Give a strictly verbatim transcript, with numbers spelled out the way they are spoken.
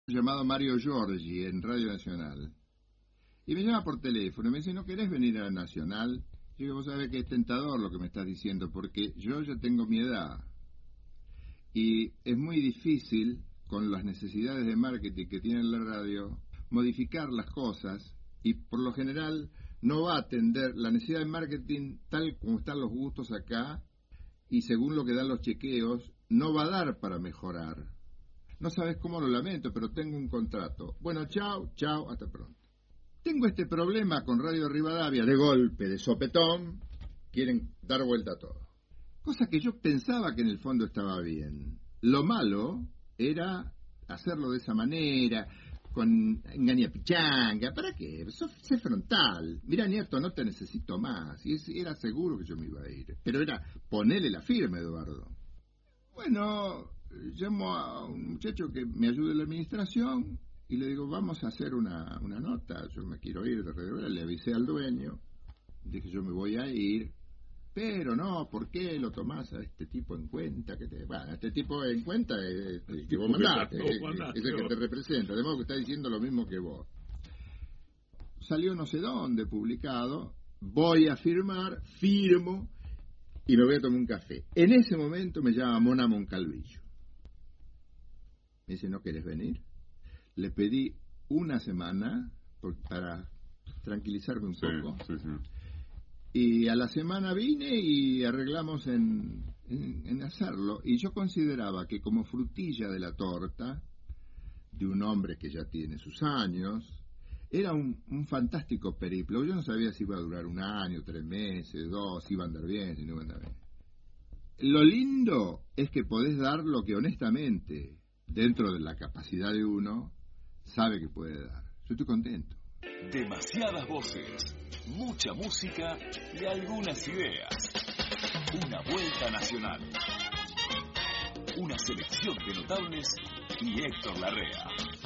llamado Mario Giorgi en Radio Nacional. Y me llama por teléfono y me dice, ¿no querés venir a la Nacional? Yo digo, vos sabés que es tentador lo que me estás diciendo, porque yo ya tengo mi edad. Y es muy difícil, con las necesidades de marketing que tiene la radio, modificar las cosas, y por lo general no va a atender la necesidad de marketing tal como están los gustos acá, y según lo que dan los chequeos, no va a dar para mejorar. No sabes cómo lo lamento, pero tengo un contrato. Bueno, chao, chao, hasta pronto. Tengo este problema con Radio Rivadavia, de golpe, de sopetón, quieren dar vuelta a todo. Cosa que yo pensaba que en el fondo estaba bien. Lo malo era hacerlo de esa manera, con engaña pichanga. ¿Para qué? Sé frontal. Mira, Nieto, no te necesito más. Y era seguro que yo me iba a ir. Pero era ponerle la firma, Eduardo. Bueno, llamo a un muchacho que me ayude en la administración y le digo, vamos a hacer una, una nota. Yo me quiero ir de Radio. Le avisé al dueño. Dije, yo me voy a ir. Pero no, ¿por qué lo tomás a este tipo en cuenta? Que te, bueno, este tipo en cuenta es el que vos mandaste, es, es el que te representa, de modo que está diciendo lo mismo que vos. Salió no sé dónde publicado, voy a firmar, firmo y me voy a tomar un café. En ese momento me llama Mona Moncalvillo. Me dice, ¿no querés venir? Le pedí una semana por, para tranquilizarme un sí, poco. Sí, sí. Y a la semana vine y arreglamos en, en, en hacerlo. Y yo consideraba que como frutilla de la torta, de un hombre que ya tiene sus años, era un, un fantástico periplo. Yo no sabía si iba a durar un año, tres meses, dos, si iba a andar bien, si no iba a andar bien. Lo lindo es que podés dar lo que honestamente, dentro de la capacidad de uno, sabe que puede dar. Yo estoy contento. Demasiadas voces, mucha música y algunas ideas. Una vuelta nacional. Una selección de notables y Héctor Larrea.